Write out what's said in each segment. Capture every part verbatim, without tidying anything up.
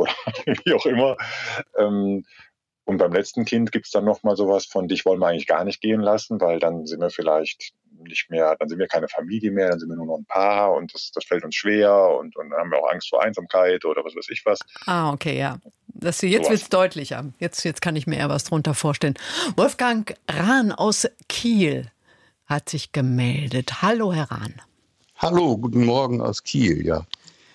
oder wie auch immer. Ähm, und beim letzten Kind gibt es dann nochmal sowas von, dich wollen wir eigentlich gar nicht gehen lassen, weil dann sind wir vielleicht nicht mehr, dann sind wir keine Familie mehr, dann sind wir nur noch ein Paar und das, das fällt uns schwer und, und dann haben wir auch Angst vor Einsamkeit oder was weiß ich was. Ah, okay, ja. Das, jetzt Sowas. wird es deutlicher. Jetzt, jetzt kann ich mir eher was drunter vorstellen. Wolfgang Rahn aus Kiel hat sich gemeldet. Hallo, Herr Rahn. Hallo, guten Morgen aus Kiel, ja.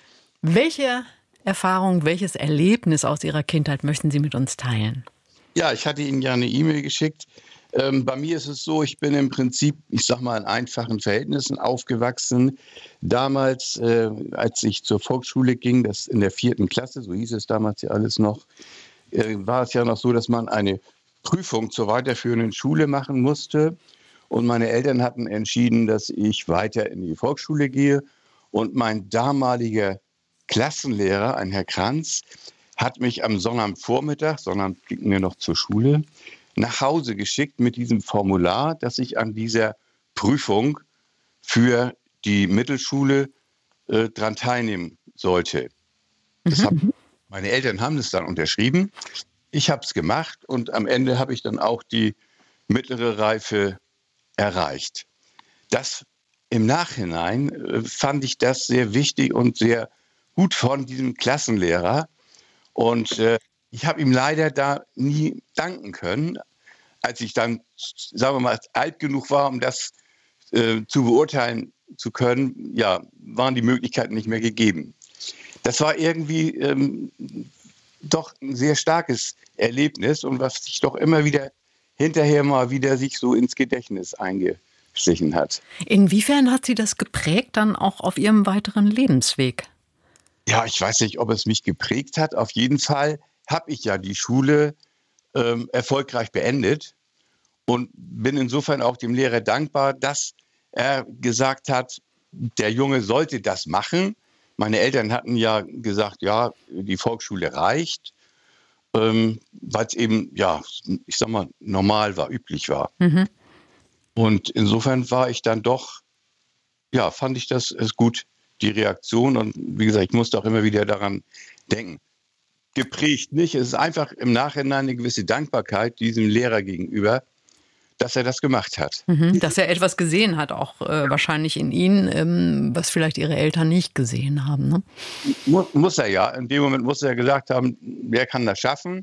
Welche Erfahrung, welches Erlebnis aus Ihrer Kindheit möchten Sie mit uns teilen? Ja, ich hatte Ihnen ja eine E-Mail geschickt. Ähm, bei mir ist es so, ich bin im Prinzip, ich sag mal, in einfachen Verhältnissen aufgewachsen. Damals, äh, als ich zur Volksschule ging, das in der vierten Klasse, so hieß es damals ja alles noch, äh, war es ja noch so, dass man eine Prüfung zur weiterführenden Schule machen musste. Und meine Eltern hatten entschieden, dass ich weiter in die Volksschule gehe. Und mein damaliger Klassenlehrer, ein Herr Kranz, hat mich am Sonnabendvormittag, Sonnabend ging mir noch zur Schule, nach Hause geschickt mit diesem Formular, dass ich an dieser Prüfung für die Mittelschule äh, dran teilnehmen sollte. Das hab, meine Eltern haben das dann unterschrieben. Ich habe es gemacht und am Ende habe ich dann auch die mittlere Reife erreicht. Das im Nachhinein äh, fand ich das sehr wichtig und sehr gut von diesem Klassenlehrer. Und äh, ich habe ihm leider da nie danken können. Als ich dann, sagen wir mal, alt genug war, um das äh, zu beurteilen zu können, ja, waren die Möglichkeiten nicht mehr gegeben. Das war irgendwie ähm, doch ein sehr starkes Erlebnis und was sich doch immer wieder hinterher mal wieder sich so ins Gedächtnis eingeschlichen hat. Inwiefern hat Sie das geprägt dann auch auf Ihrem weiteren Lebensweg? Ja, ich weiß nicht, ob es mich geprägt hat. Auf jeden Fall habe ich ja die Schule ähm, erfolgreich beendet und bin insofern auch dem Lehrer dankbar, dass er gesagt hat, der Junge sollte das machen. Meine Eltern hatten ja gesagt, ja, die Volksschule reicht, ähm, weil es eben, ja, ich sag mal, normal war, üblich war. Mhm. Und insofern war ich dann doch, ja, fand ich das ist gut, die Reaktion. Und wie gesagt, ich musste auch immer wieder daran denken. Geprägt nicht, es ist einfach im Nachhinein eine gewisse Dankbarkeit diesem Lehrer gegenüber, dass er das gemacht hat. Mhm, dass er etwas gesehen hat, auch äh, wahrscheinlich in Ihnen, ähm, was vielleicht Ihre Eltern nicht gesehen haben. Ne? Muss, muss er ja. In dem Moment muss er gesagt haben, wer kann das schaffen?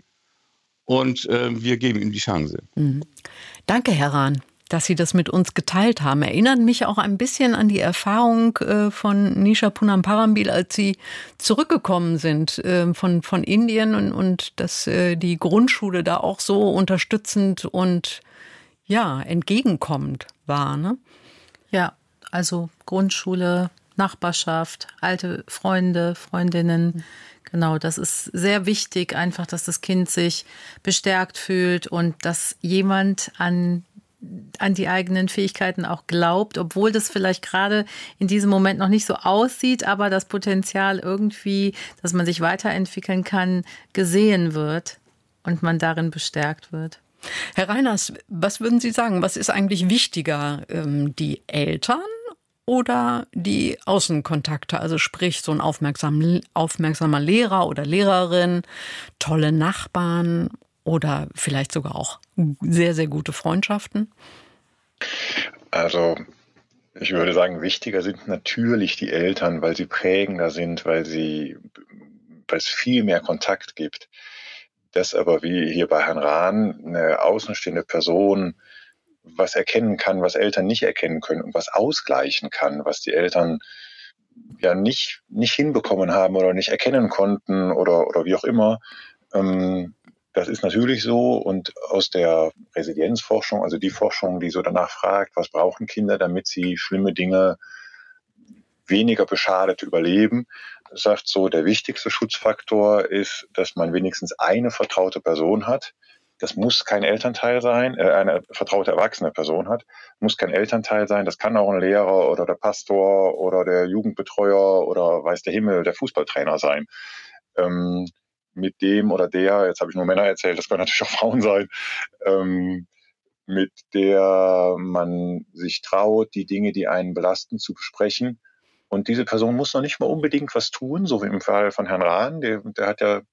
Und äh, wir geben ihm die Chance. Mhm. Danke, Herr Rahn, dass Sie das mit uns geteilt haben. Erinnert mich auch ein bisschen an die Erfahrung äh, von Nisha Poonam Parambil, als Sie zurückgekommen sind äh, von, von Indien und, und dass äh, die Grundschule da auch so unterstützend und ja, entgegenkommend war, ne? Ja, also Grundschule, Nachbarschaft, alte Freunde, Freundinnen. Genau, das ist sehr wichtig, einfach, dass das Kind sich bestärkt fühlt und dass jemand an, an die eigenen Fähigkeiten auch glaubt, obwohl das vielleicht gerade in diesem Moment noch nicht so aussieht, aber das Potenzial irgendwie, dass man sich weiterentwickeln kann, gesehen wird und man darin bestärkt wird. Herr Reiners, was würden Sie sagen? Was ist eigentlich wichtiger, ähm, die Eltern oder die Außenkontakte? Also sprich so ein aufmerksam, aufmerksamer Lehrer oder Lehrerin, tolle Nachbarn oder vielleicht sogar auch sehr, sehr gute Freundschaften? Also ich würde sagen, wichtiger sind natürlich die Eltern, weil sie prägender sind, weil sie, weil es viel mehr Kontakt gibt. Dass aber wie hier bei Herrn Rahn eine außenstehende Person was erkennen kann, was Eltern nicht erkennen können und was ausgleichen kann, was die Eltern ja nicht, nicht hinbekommen haben oder nicht erkennen konnten oder, oder wie auch immer. Ähm, das ist natürlich so und aus der Resilienzforschung, also die Forschung, die so danach fragt, was brauchen Kinder, damit sie schlimme Dinge weniger beschadet überleben, sagt so, der wichtigste Schutzfaktor ist, dass man wenigstens eine vertraute Person hat. Das muss kein Elternteil sein, äh, eine vertraute erwachsene Person hat, muss kein Elternteil sein, das kann auch ein Lehrer oder der Pastor oder der Jugendbetreuer oder weiß der Himmel, der Fußballtrainer sein. Ähm, mit dem oder der, jetzt habe ich nur Männer erzählt, das können natürlich auch Frauen sein, ähm, mit der man sich traut, die Dinge, die einen belasten, zu besprechen. Und diese Person muss noch nicht mal unbedingt was tun, so wie im Fall von Herrn Rahn. Der, der hat ja